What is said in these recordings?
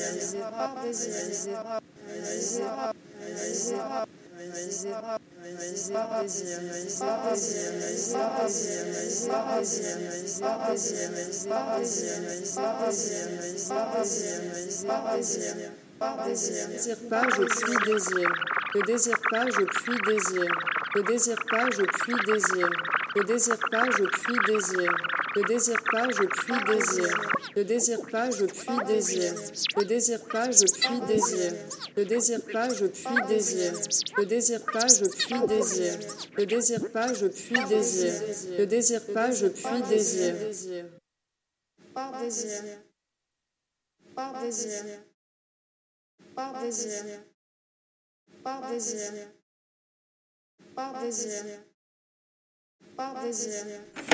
pas, je puis désir. Ne désire pas, je puis désir. Ne désire pas, je puis désir. Ne désire pas, je puis désir. Ne désire pas, je puis désir. Ne désire pas, je puis désir. Ne désire pas, je puis désir. Ne désire pas, je puis désir. Ne désire pas, je puis désir. Ne désire pas, je puis désir. Ne désire pas, je puis désir. Par désir. Par désir. Par désir. Par désir. Par désir. Par désir.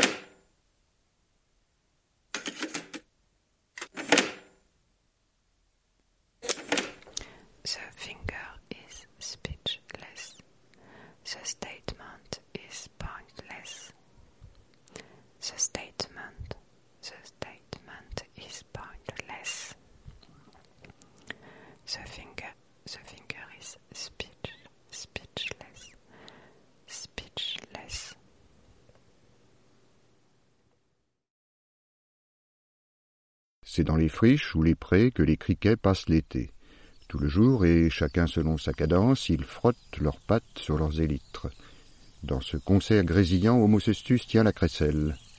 The finger is speechless. The statement is pointless. The statement is pointless. The finger is speechless. C'est dans les friches ou les prés que les criquets passent l'été. Tout le jour, et chacun selon sa cadence, ils frottent leurs pattes sur leurs élytres. Dans ce concert grésillant, Homo cestus tient la crécelle.